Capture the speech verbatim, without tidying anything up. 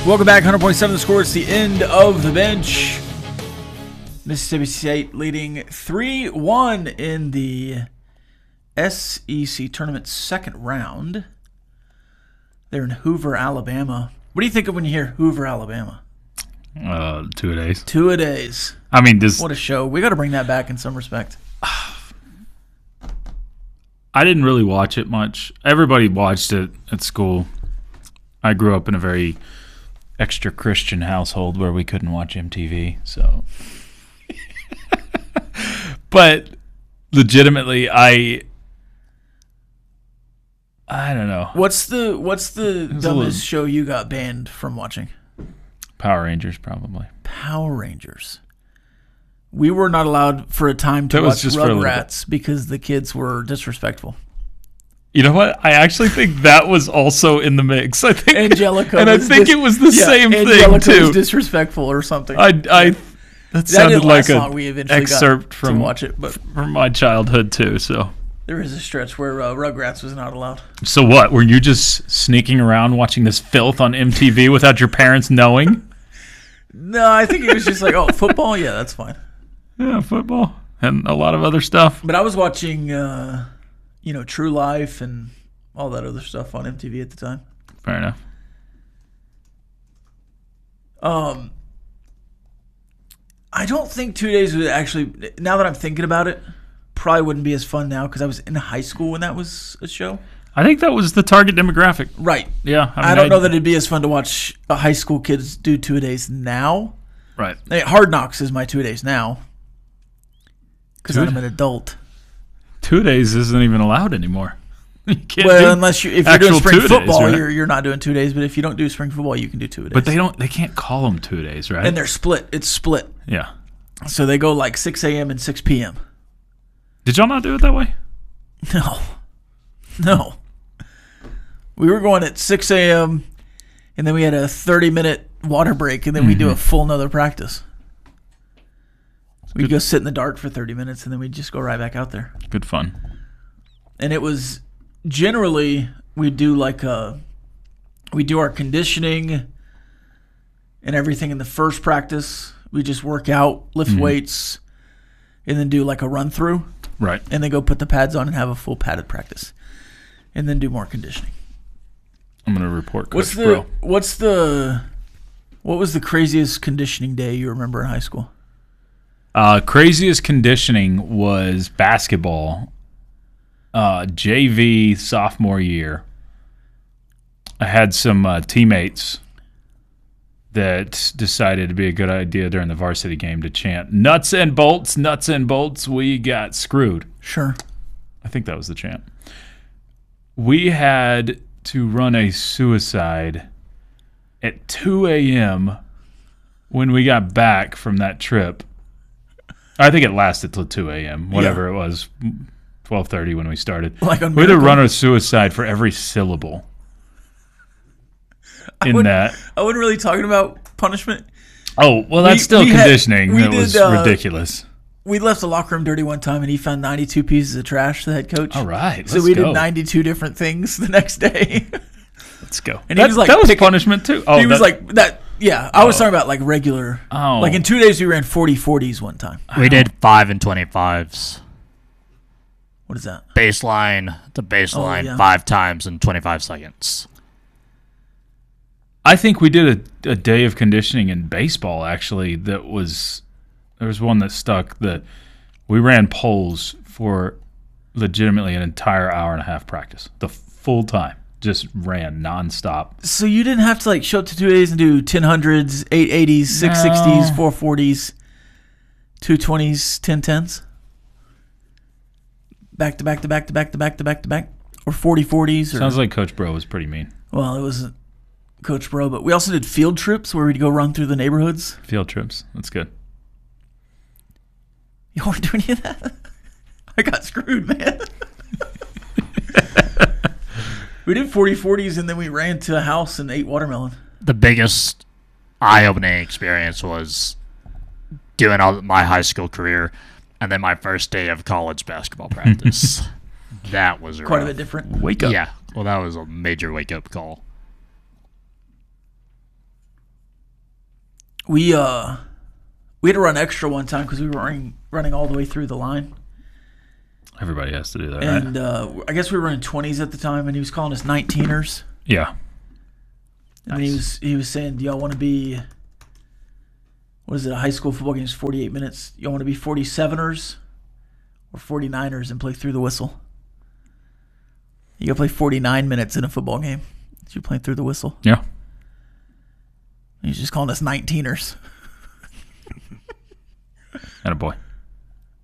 Welcome back, one hundred point seven The Score. It's the end of the bench. Mississippi State leading three one in the S E C tournament second round. They're in Hoover, Alabama. What do you think of when you hear Hoover, Alabama? Uh, two a days. Two a days. I mean, this. What a show. We got to bring that back in some respect. I didn't really watch it much. Everybody watched it at school. I grew up in a very extra Christian household where we couldn't watch M T V, so. But legitimately, I. I don't know. What's the What's the dumbest little... show you got banned from watching? Power Rangers, probably. Power Rangers. We were not allowed for a time to that watch Rugrats because the kids were disrespectful. You know what? I actually think that was also in the mix. I think Angelica, and I think dis- it was the yeah, same Angelica thing too. Was disrespectful or something. I, I that sounded like an excerpt from to watch it, but from my childhood too. So there is a stretch where uh, Rugrats was not allowed. So what? Were you just sneaking around watching this filth on M T V without your parents knowing? No, I think it was just like, oh, football? Yeah, that's fine. Yeah, football and a lot of other stuff. But I was watching, uh, you know, True Life and all that other stuff on M T V at the time. Fair enough. Um, I don't think two days would actually, now that I'm thinking about it, probably wouldn't be as fun now because I was in high school when that was a show. I think that was the target demographic. Right. Yeah. I, mean, I don't I, know that it'd be as fun to watch a high school kids do two-a-days now. Right. I mean, Hard Knocks is my two-a-days now because I'm an adult. Two-a-days isn't even allowed anymore. You can't well, unless you if you're doing spring two-a-days, football, right? you're you're not doing two days. But if you don't do spring football, you can do two days. But they don't. They can't call them two days, right? And they're split. It's split. Yeah. So they go like six a.m. and six p.m. Did y'all not do it that way? No. No. We were going at six a.m. and then we had a thirty-minute water break, and then mm-hmm. we do a full nother practice. We'd go sit in the dark for thirty minutes, and then we'd just go right back out there. Good fun. And it was generally, we'd do like a, we do our conditioning and everything in the first practice. We just work out, lift mm-hmm. weights, and then do like a run through. Right. And then go put the pads on and have a full padded practice. And then do more conditioning. I'm going to report Coach what's the, Bro. What's the, what was the craziest conditioning day you remember in high school? Uh, craziest conditioning was basketball. Uh, J V sophomore year. I had some uh, teammates that decided it'd be a good idea during the varsity game to chant, "Nuts and bolts, nuts and bolts, we got screwed." Sure. I think that was the chant. We had to run a suicide at two a.m. when we got back from that trip. I think it lasted till two a.m., whatever yeah. it was, twelve thirty when we started. Like on we had to run a suicide for every syllable in I that. I wasn't really talking about punishment. Oh, well, that's we, still we conditioning. Had, that did, was uh, ridiculous. We left the locker room dirty one time, and he found ninety-two pieces of trash, the head coach. All right, So we go. did ninety-two different things the next day. Let's go. And that, he was like, that was punishment, too. Oh, he was that, like, that. Yeah, I was oh. talking about like regular. Oh. Like in two days, we ran forty forties one time. We did five and twenty-fives. What is that? Baseline, the baseline, oh, yeah. five times in twenty-five seconds. I think we did a, a day of conditioning in baseball, actually, that was, there was one that stuck that we ran poles for legitimately an entire hour and a half practice, the full time. Just ran nonstop. So you didn't have to like show up to two days and do ten hundreds, eight eighties, six sixties, four forties, two twenties, ten tens? Back to back to back to back to back to back to back? Or forty forties? Or... Sounds like Coach Bro was pretty mean. Well, it wasn't Coach Bro, but we also did field trips where we'd go run through the neighborhoods. Field trips. That's good. You weren't doing any of that? I got screwed, man. We did forty forties, and then we ran to a house and ate watermelon. The biggest eye-opening experience was doing all my high school career, and then my first day of college basketball practice. That was quite rough. a bit different. Wake up. Yeah, well, that was a major wake-up call. we uh we had to run extra one time because we were running running all the way through the line, Everybody has to do that, and right? uh, I guess we were running twenties at the time, and he was calling us nineteeners. Yeah. And then he was he was saying, "Do y'all want to be? What is it? A high school football game is forty-eight minutes. Y'all want to be forty-seveners or forty-niners and play through the whistle? You got to play forty-nine minutes in a football game. You're playing through the whistle." Yeah. He's just calling us nineteeners. Attaboy.